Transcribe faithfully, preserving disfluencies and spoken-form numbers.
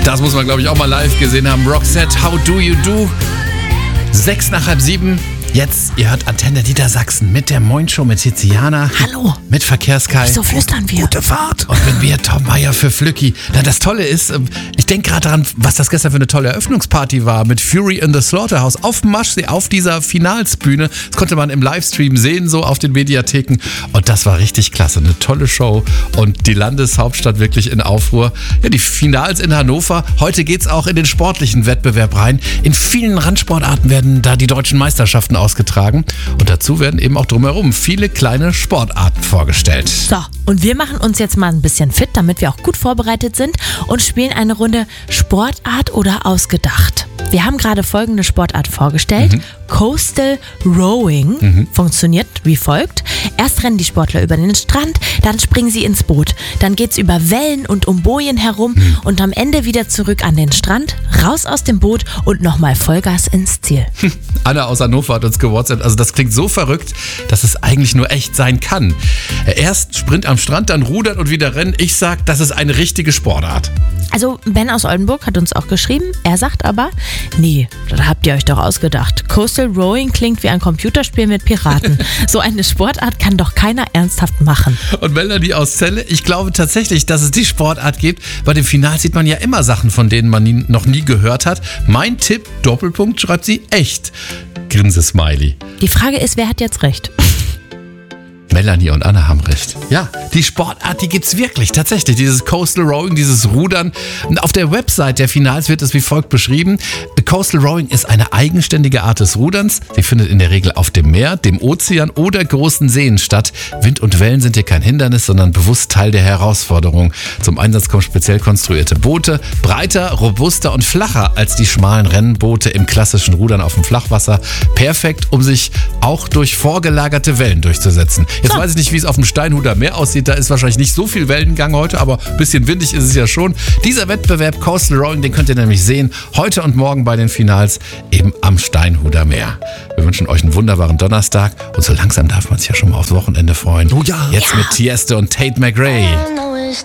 Das muss man, glaube ich, auch mal live gesehen haben. Roxette, How Do You Do? Sechs nach halb sieben. Jetzt, ihr hört Antenne Niedersachsen mit der Moin-Show mit Tiziana. Hallo. Mit Verkehrskai. Wieso flüstern wir? Gute Fahrt. Und mit mir, Tom Meyer für Flücki. Na, das Tolle ist, ich denke gerade daran, was das gestern für eine tolle Eröffnungsparty war mit Fury in the Slaughterhouse auf dem Maschsee, auf dieser Finalsbühne. Das konnte man im Livestream sehen, so auf den Mediatheken. Und das war richtig klasse. Eine tolle Show. Und die Landeshauptstadt wirklich in Aufruhr. Ja, die Finals in Hannover. Heute geht's auch in den sportlichen Wettbewerb rein. In vielen Randsportarten werden da die deutschen Meisterschaften ausgetragen. Und dazu werden eben auch drumherum viele kleine Sportarten vorgestellt. So, und wir machen uns jetzt mal ein bisschen fit, damit wir auch gut vorbereitet sind und spielen eine Runde Sportart oder ausgedacht. Wir haben gerade folgende Sportart vorgestellt. Mhm. Coastal Rowing mhm. funktioniert wie folgt. Erst rennen die Sportler über den Strand, dann springen sie ins Boot. Dann geht's über Wellen und um Bojen herum mhm. und am Ende wieder zurück an den Strand, raus aus dem Boot und nochmal Vollgas ins Ziel. Anna aus Hannover hat uns gewhatsappt. Also das klingt so verrückt, dass es eigentlich nur echt sein kann. Erst Sprint am Strand, dann rudern und wieder rennen. Ich sag, das ist eine richtige Sportart. Also Ben aus Oldenburg hat uns auch geschrieben. Er sagt aber, nee, das habt ihr euch doch ausgedacht. Coastal Rowing klingt wie ein Computerspiel mit Piraten. So eine Sportart kann doch keiner ernsthaft machen. Und Melanie aus Celle, ich glaube tatsächlich, dass es die Sportart gibt. Bei dem Final sieht man ja immer Sachen, von denen man nie, noch nie gehört hat. Mein Tipp, Doppelpunkt, schreibt sie, echt. Grinse-Smiley. Die Frage ist, wer hat jetzt recht? Melanie und Anna haben recht. Ja, die Sportart, die gibt's wirklich, tatsächlich. Dieses Coastal Rowing, dieses Rudern. Und auf der Website der Finals wird es wie folgt beschrieben. Coastal Rowing ist eine eigenständige Art des Ruderns. Sie findet in der Regel auf dem Meer, dem Ozean oder großen Seen statt. Wind und Wellen sind hier kein Hindernis, sondern bewusst Teil der Herausforderung. Zum Einsatz kommen speziell konstruierte Boote, breiter, robuster und flacher als die schmalen Rennboote im klassischen Rudern auf dem Flachwasser. Perfekt, um sich auch durch vorgelagerte Wellen durchzusetzen. Jetzt weiß ich nicht, wie es auf dem Steinhuder Meer aussieht. Da ist wahrscheinlich nicht so viel Wellengang heute, aber ein bisschen windig ist es ja schon. Dieser Wettbewerb Coastal Rowing, den könnt ihr nämlich sehen, heute und morgen bei den Finals eben am Steinhuder Meer. Wir wünschen euch einen wunderbaren Donnerstag und so langsam darf man sich ja schon mal aufs Wochenende freuen. Oh ja. Jetzt ja. mit Tiësto und Tate McRae.